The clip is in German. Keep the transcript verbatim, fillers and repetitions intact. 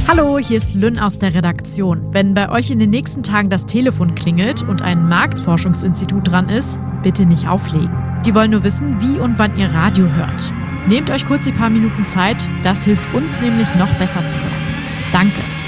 Hallo, hier ist Lynn aus der Redaktion. Wenn bei euch in den nächsten Tagen das Telefon klingelt und ein Marktforschungsinstitut dran ist, bitte nicht auflegen. Die wollen nur wissen, wie und wann ihr Radio hört. Nehmt euch kurz die paar Minuten Zeit, das hilft uns nämlich noch besser zu werden. Danke.